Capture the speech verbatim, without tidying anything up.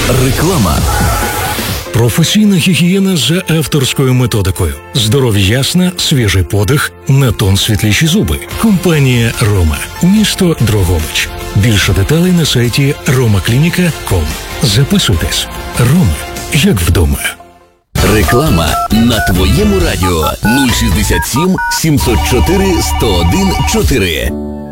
Реклама. Професійна гігієна за авторською методикою. Здоров'я ясна, свіжий подих, на тон світліші зуби. Компанія «Рома». Місто Дрогобич. Більше деталей на сайті рома клініка крапка ком. Записуйтесь. «Рома» як вдома. Реклама на твоєму радіо нуль шістдесят сім сімсот чотири сто один чотири.